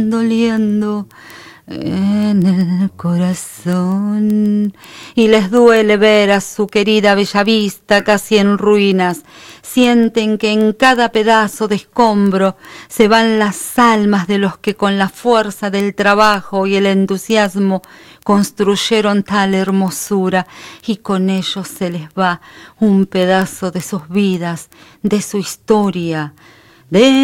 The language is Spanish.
doliendo en el corazón, y les duele ver a su querida Bellavista casi en ruinas. Sienten que en cada pedazo de escombro se van las almas de los que con la fuerza del trabajo y el entusiasmo construyeron tal hermosura, y con ellos se les va un pedazo de sus vidas, de su historia, de